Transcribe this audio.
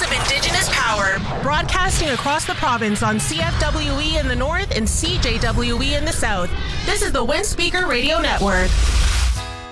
of Indigenous power. Broadcasting across the province on CFWE in the north and CJWE in the south. This is the Windspeaker Radio Network.